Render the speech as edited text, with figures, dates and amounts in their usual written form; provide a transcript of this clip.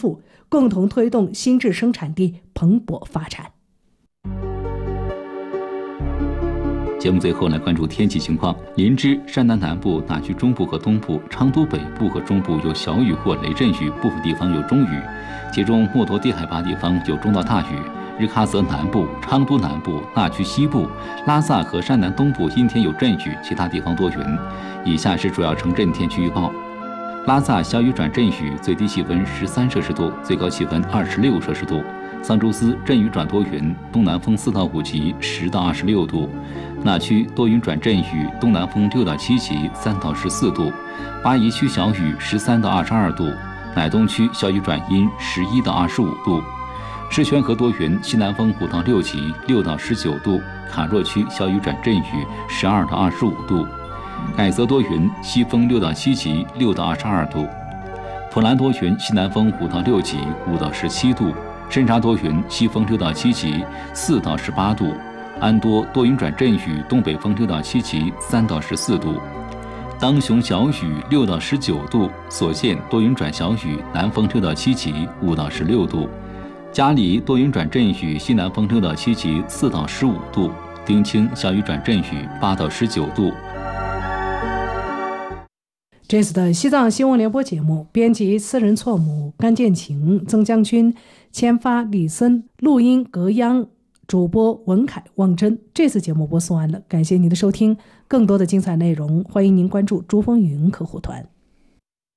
富，共同推动新质生产地蓬勃发展。 节目最后来关注天气情况。林芝、山南南部、那曲中部和东部、昌都北部和中部有小雨或雷阵雨，部分地方有中雨，其中墨脱低海拔地方有中到大雨。日喀则南部、昌都南部、那曲西部、拉萨和山南东部阴天有阵雨，其他地方多云。以下是主要城镇天气预报。拉萨小雨转阵雨，最低气温13摄氏度，最高气温26摄氏度。桑珠斯阵雨转多云，东南风4到5级，10到26度。那曲多云转阵雨，东南风6到7级，3到14度。巴宜区小雨13到22度。乃东区小雨转阴，11到25度。狮泉河多云，西南风5到6级，6到19度。卡若区小雨转阵雨，12到25度。改则多云，西风6到7级，6到22度。普兰多云，西南风5到6级，5到17度。深沙多云，西风6到7级，4到18度。安多多云转阵雨，东北风6到7级，3到14度。当雄小雨6到19度。所县多云转小雨，南风6到7级，5到16度。嘉里多云转阵雨，西南风6到7级，4到15度。丁清小雨转阵雨，8到19度。 这次的西藏新闻联播节目，编辑私人错母甘建晴、曾将军，签发李森，录音格央，主播文凯、望真。这次节目播送完了，感谢您的收听。更多的精彩内容，欢迎您关注珠峰语音客户团。